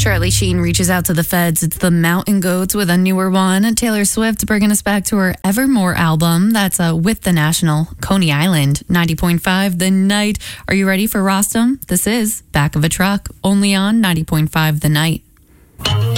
Charlie Sheen reaches out to the feds. It's the Mountain Goats with a newer one. Taylor Swift bringing us back to her Evermore album. That's with The National. Coney Island, 90.5 The Night. Are you ready for Rostam? This is Back of a Truck, only on 90.5 The Night.